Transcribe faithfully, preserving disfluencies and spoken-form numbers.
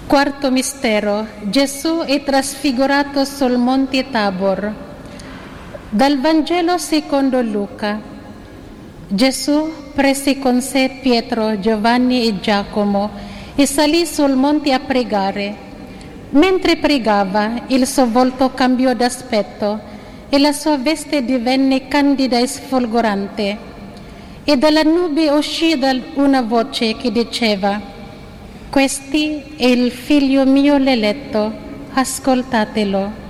Quarto mistero, Gesù è trasfigurato sul Monte Tabor. Dal Vangelo secondo Luca. Gesù prese con sé Pietro, Giovanni e Giacomo e salì sul monte a pregare. Mentre pregava, il suo volto cambiò d'aspetto e la sua veste divenne candida e sfolgorante. E dalla nube uscì una voce che diceva: «Questi è il figlio mio l'eletto, ascoltatelo».